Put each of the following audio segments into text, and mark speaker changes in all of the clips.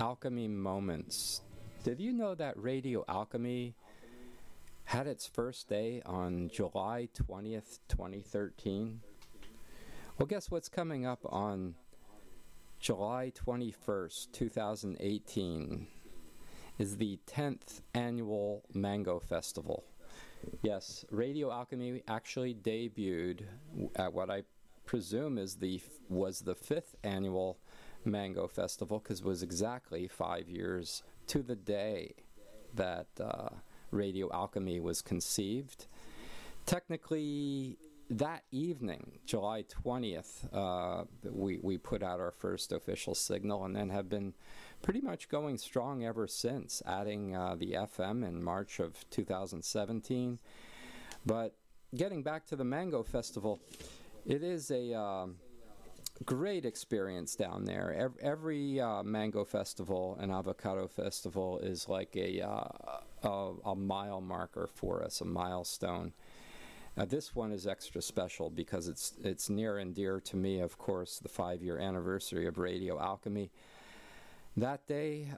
Speaker 1: Alchemy Moments. Did you know that Radio Alchemy had its first day on July 20th, 2013? Well, guess what's coming up on July 21st, 2018 is the 10th annual Mango Festival. Yes, Radio Alchemy actually debuted at what I presume was the 5th annual Mango Festival, because it was exactly 5 years to the day that Radio Alchemy was conceived. Technically, that evening, July 20th, we put out our first official signal and then have been pretty much going strong ever since, adding the FM in March of 2017. But getting back to the Mango Festival, it is a great experience down there. Every Mango Festival and Avocado Festival is like a mile marker for us, a milestone. This one is extra special because it's near and dear to me, of course, the 5-year anniversary of Radio Alchemy. That day,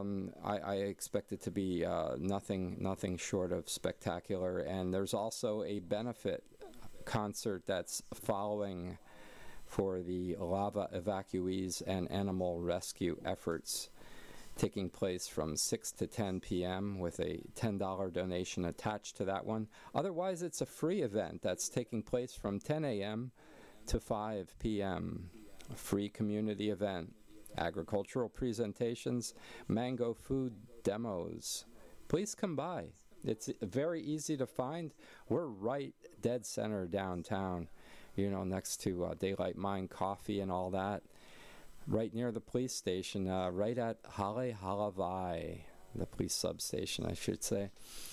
Speaker 1: I expect it to be nothing short of spectacular, and there's also a benefit concert that's following for the lava evacuees and animal rescue efforts, taking place from 6 to 10 p.m. with a $10 donation attached to that one. Otherwise, it's a free event that's taking place from 10 a.m. to 5 p.m. A free community event. Agricultural presentations, mango food demos. Please come by. It's very easy to find. We're right dead center downtown, next to Daylight Mine Coffee and all that. Right near the police station, right at Hale Halavai, the police substation, I should say.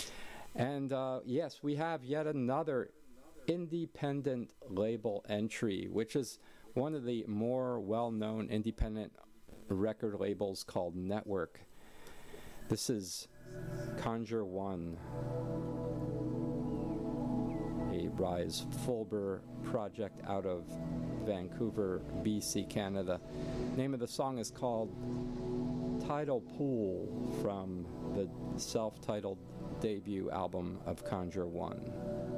Speaker 1: And yes, we have yet another independent label entry, which is one of the more well-known independent record labels called Network. This is Conjure One, a Rise Fulber project out of Vancouver, BC, Canada. Name of the song is called Tidal Pool from the self-titled debut album of Conjure One.